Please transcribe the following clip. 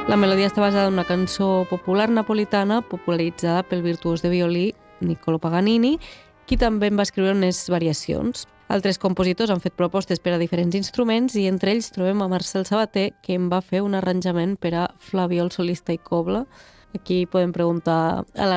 La melodia està basada en una cançó popular napolitana popularitzada pel virtuós de violí Niccolo Paganini, qui també en va escriure unes variacions. Altres compositors han fet propostes per a diferents instruments i entre ells trobem a Marcel Sabater, que en va fer un arranjament per a flabiol solista i cobla. Aquí podem preguntar a